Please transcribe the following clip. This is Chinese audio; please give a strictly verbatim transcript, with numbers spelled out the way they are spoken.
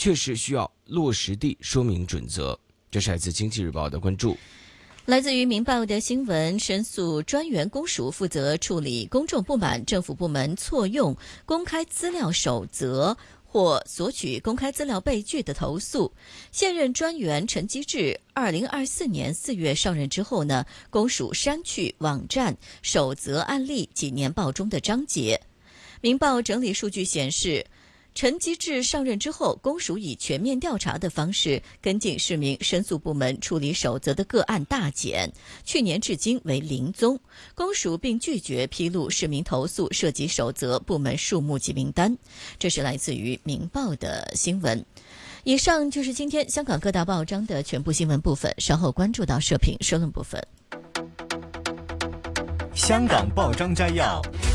确实需要落实地说明准则。这是来自经济日报的关注。 来自于明报的新闻，申诉专员公署负责处理公众不满政府部门错用公开资料守则或索取公开资料被拒的投诉。现任专员陈基志二零二四年四月上任之后呢，公署删去网站守则案例及年报中的章节。明报整理数据显示，陈基志上任之后，公署以全面调查的方式跟进市民申诉部门处理守则的个案大减，去年至今为零宗。公署并拒绝披露市民投诉涉及守则部门数目及名单。这是来自于明报的新闻。以上就是今天香港各大报章的全部新闻部分，稍后关注到社评社论部分。 香港报章摘要。